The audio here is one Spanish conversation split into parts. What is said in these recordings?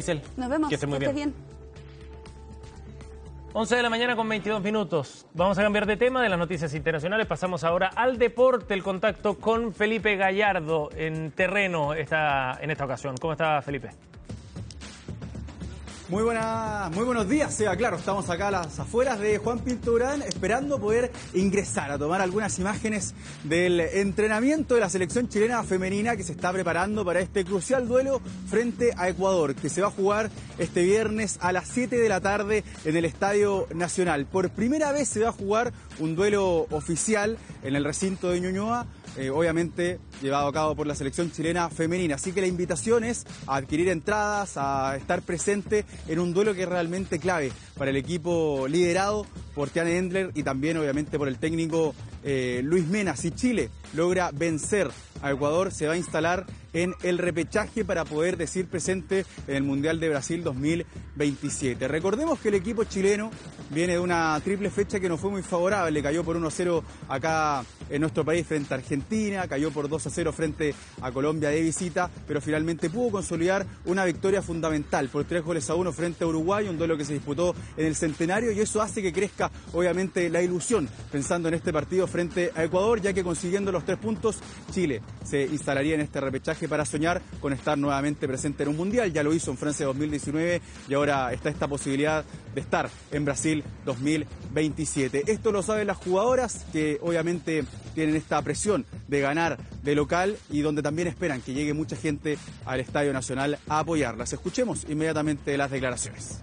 Giselle. Nos vemos. Que esté muy estés bien. bien. 11 de la mañana con 22 minutos. Vamos a cambiar de tema de las noticias internacionales. Pasamos ahora al deporte, el contacto con Felipe Gallardo en terreno en esta ocasión. ¿Cómo está, Felipe? Muy buenos días, Seba. Claro, estamos acá a las afueras de Juan Pinto Durán esperando poder ingresar a tomar algunas imágenes del entrenamiento de la selección chilena femenina que se está preparando para este crucial duelo frente a Ecuador, que se va a jugar este viernes a las 7 de la tarde en el Estadio Nacional. Por primera vez se va a jugar un duelo oficial en el recinto de Ñuñoa, obviamente llevado a cabo por la selección chilena femenina. Así que la invitación es a adquirir entradas, a estar presente en un duelo que es realmente clave para el equipo liderado por Tiane Endler y también obviamente por el técnico Luis Mena. Si Chile logra vencer a Ecuador, se va a instalar en el repechaje para poder decir presente en el Mundial de Brasil 2027. Recordemos que el equipo chileno viene de una triple fecha que no fue muy favorable. Cayó por 1-0 acá en nuestro país frente a Argentina, cayó por 2-0 frente a Colombia de visita, pero finalmente pudo consolidar una victoria fundamental por 3-1 frente a Uruguay, un duelo que se disputó en el Centenario, y eso hace que crezca obviamente la ilusión pensando en este partido frente a Ecuador, ya que consiguiendo los 3 puntos, Chile se instalaría en este repechaje para soñar con estar nuevamente presente en un Mundial. Ya lo hizo en Francia 2019 y ahora está esta posibilidad de estar en Brasil 2027. Esto lo saben las jugadoras, que obviamente tienen esta presión de ganar de local y donde también esperan que llegue mucha gente al Estadio Nacional a apoyarlas. Escuchemos inmediatamente las declaraciones.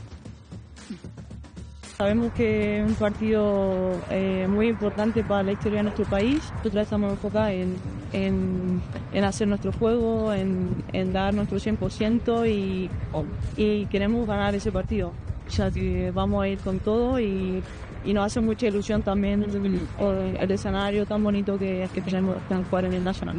Sabemos que es un partido muy importante para la historia de nuestro país. Nosotros estamos enfocados en hacer nuestro juego, en dar nuestro 100% y queremos ganar ese partido. Ya que vamos a ir con todo y nos hace mucha ilusión también el escenario tan bonito que tenemos que jugar en el Nacional.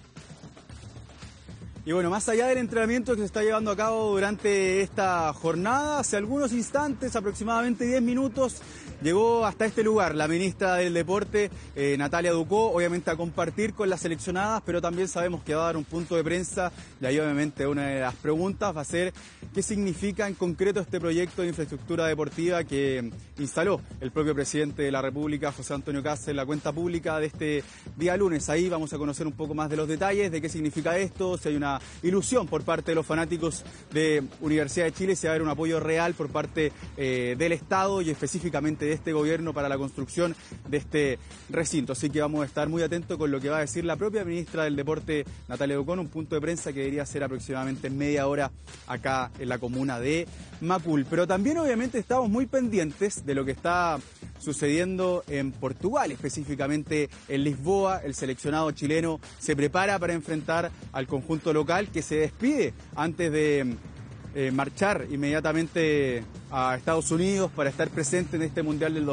Y bueno, más allá del entrenamiento que se está llevando a cabo durante esta jornada, hace algunos instantes, aproximadamente 10 minutos, llegó hasta este lugar la ministra del Deporte, Natalia Ducó, obviamente a compartir con las seleccionadas, pero también sabemos que va a dar un punto de prensa, y ahí obviamente una de las preguntas va a ser qué significa en concreto este proyecto de infraestructura deportiva que instaló el propio presidente de la República, José Antonio Kast, en la cuenta pública de este día lunes. Ahí vamos a conocer un poco más de los detalles, de qué significa esto, si hay una ilusión por parte de los fanáticos de Universidad de Chile, si va a haber un apoyo real por parte del Estado y específicamente de este gobierno para la construcción de este recinto. Así que vamos a estar muy atentos con lo que va a decir la propia ministra del Deporte, Natalia Ducó, un punto de prensa que debería ser aproximadamente media hora acá en la comuna de Macul. Pero también obviamente estamos muy pendientes de lo que está sucediendo en Portugal, específicamente en Lisboa. El seleccionado chileno se prepara para enfrentar al conjunto local que se despide antes de marchar inmediatamente a Estados Unidos para estar presente en este Mundial del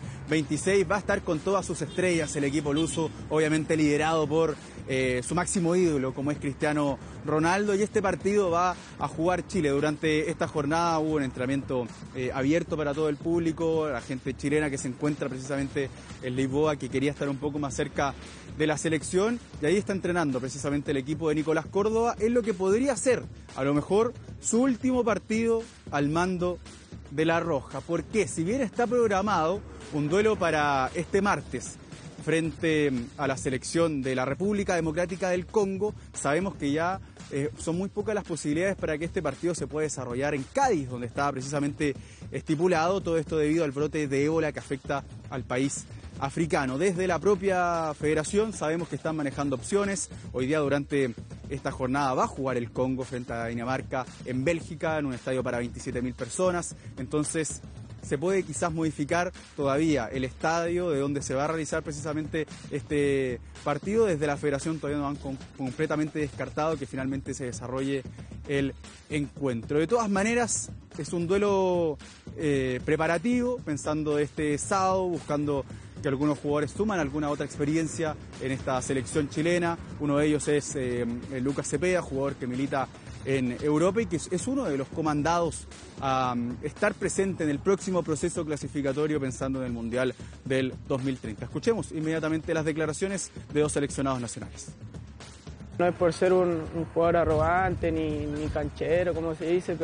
2026. Va a estar con todas sus estrellas el equipo luso, obviamente liderado por su máximo ídolo como es Cristiano Ronaldo, y este partido va a jugar Chile. Durante esta jornada hubo un entrenamiento abierto para todo el público, la gente chilena que se encuentra precisamente en Lisboa, que quería estar un poco más cerca de la selección, y ahí está entrenando precisamente el equipo de Nicolás Córdoba en lo que podría ser a lo mejor su último partido al mando de La Roja, porque si bien está programado un duelo para este martes frente a la selección de la República Democrática del Congo, sabemos que ya son muy pocas las posibilidades para que este partido se pueda desarrollar en Cádiz, donde estaba precisamente estipulado, todo esto debido al brote de ébola que afecta al país africano. Desde la propia federación sabemos que están manejando opciones. Hoy día durante esta jornada va a jugar el Congo frente a Dinamarca en Bélgica, en un estadio para 27.000 personas, entonces se puede quizás modificar todavía el estadio de donde se va a realizar precisamente este partido. Desde la federación todavía no han completamente descartado que finalmente se desarrolle el encuentro. De todas maneras, es un duelo preparativo, pensando este sábado, buscando que algunos jugadores suman alguna otra experiencia en esta selección chilena. Uno de ellos es Lucas Cepeda, jugador que milita en Europa y que es uno de los comandados a estar presente en el próximo proceso clasificatorio pensando en el Mundial del 2030. Escuchemos inmediatamente las declaraciones de dos seleccionados nacionales. No es por ser un jugador arrogante ni canchero, como se dice,